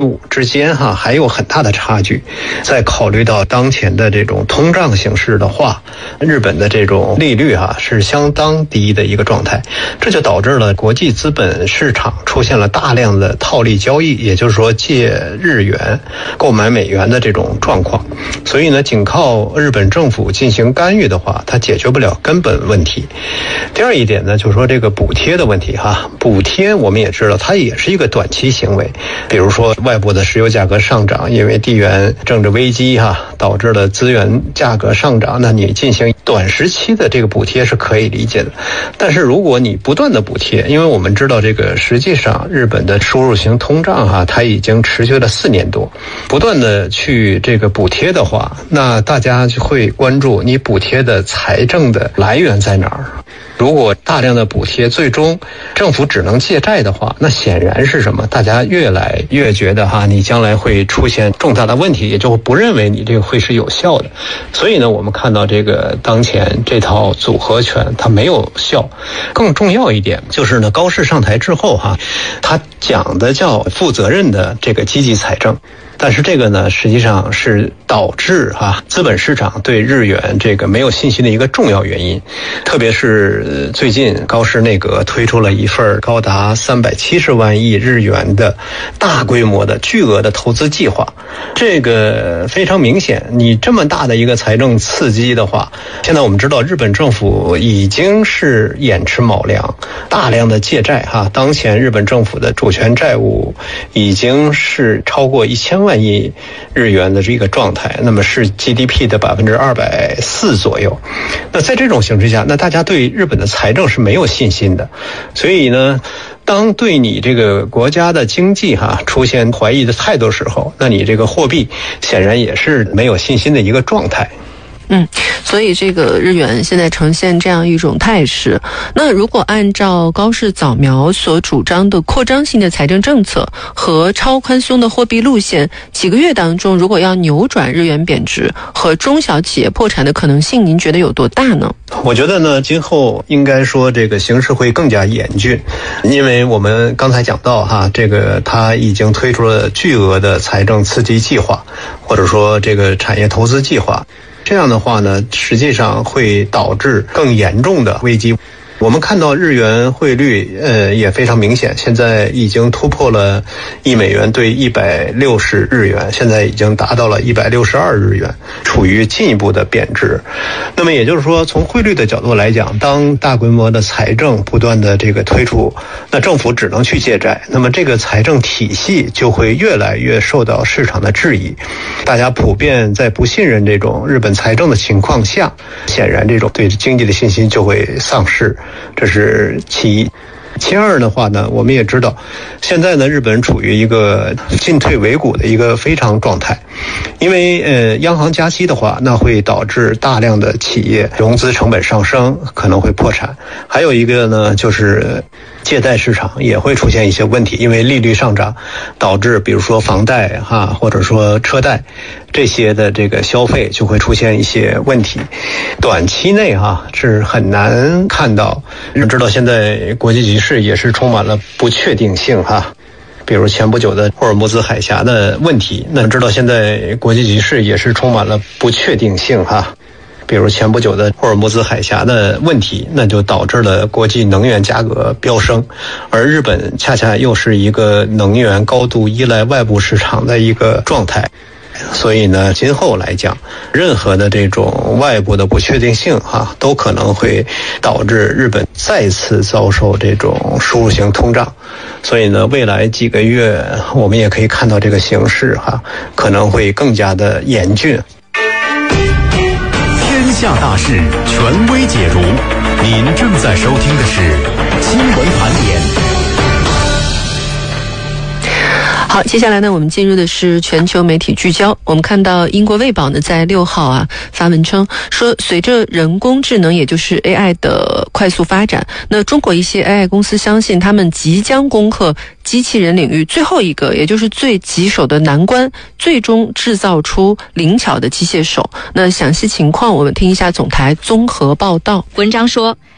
度之间还有很大的差距。再考虑到当前的这种通胀形势的话，日本的这种利率是相当低的一个状态，这就导致了国际资本市场出现了大量的套利交易，也就是说借日元购买美元的这种状况。所以呢，仅靠日本政府进行干预的话，它解决不了根本问题。第二一点呢，就是说这个补贴的问题补贴我们也知道它也是一个短期行为，比如说外部的石油价格上涨，因为地缘政治危机导致了资源价格上涨，那你进行短时期的这个补贴是可以理解的。但是如果你不断的补贴，因为我们知道这个实际上日本的输入型通胀它已经持续了4年多，不断的去这个补贴的话，那大家就会关注你补贴的财政的来源在哪儿。如果大量的补贴最终政府只能借债的话，那显然是什么？大家越来越觉得你将来会出现重大的问题，也就不认为你这个会是有效的。所以呢，我们看到这个当前这套组合拳它没有效。更重要一点就是呢，高市上台之后他讲的叫负责任的这个积极财政。但是这个呢，实际上是导致资本市场对日元这个没有信心的一个重要原因。特别是最近高市内阁推出了一份高达370万亿日元的大规模的巨额的投资计划。这个非常明显，你这么大的一个财政刺激的话，现在我们知道日本政府已经是眼吃卯粮，大量的借债当前日本政府的主权债务已经是超过1000万亿日元的这个状态，那么是 GDP 的240%左右。那在这种形势下，那大家对日本的财政是没有信心的。所以呢，当对你这个国家的经济出现怀疑的态度时候，那你这个货币显然也是没有信心的一个状态。 所以这个日元现在呈现这样一种态势。那如果按照高市早苗所主张的扩张性的财政政策和超宽松的货币路线，几个月当中如果要扭转日元贬值和中小企业破产的可能性，您觉得有多大呢？ 我觉得呢，今后应该说这个形势会更加严峻，因为我们刚才讲到这个他已经推出了巨额的财政刺激计划，或者说这个产业投资计划。这样的话呢，实际上会导致更严重的危机。我们看到日元汇率也非常明显，现在已经突破了1美元兑160日元，现在已经达到了162日元，处于进一步的贬值。那么也就是说，从汇率的角度来讲，当大规模的财政不断的这个推出，那政府只能去借债，那么这个财政体系就会越来越受到市场的质疑。大家普遍在不信任这种日本财政的情况下，显然这种对经济的信心就会丧失。这是其一。其二的话呢，我们也知道，现在呢，日本处于一个进退维谷的一个非常状态，因为央行加息的话，那会导致大量的企业融资成本上升，可能会破产。还有一个呢，就是借贷市场也会出现一些问题，因为利率上涨，导致比如说房贷或者说车贷这些的这个消费就会出现一些问题。短期内是很难看到。我们知道现在国际局势也是充满了不确定性比如前不久的霍尔木兹海峡的问题，那知道现在国际局势也是充满了不确定性比如前不久的霍尔木兹海峡的问题，那就导致了国际能源价格飙升，而日本恰恰又是一个能源高度依赖外部市场的一个状态。所以呢，今后来讲，任何的这种外部的不确定性都可能会导致日本再次遭受这种输入型通胀。所以呢，未来几个月我们也可以看到这个形势可能会更加的严峻。 天下大事权威解读，您正在收听的是新闻盘点。 好，接下来呢，我们进入的是全球媒体聚焦。我们看到英国卫报呢在6号发文称说，随着人工智能也就是 AI 的快速发展，那中国一些 AI 公司相信他们即将攻克机器人领域最后一个也就是最棘手的难关，最终制造出灵巧的机械手。那详细情况我们听一下总台综合报道。 文章说，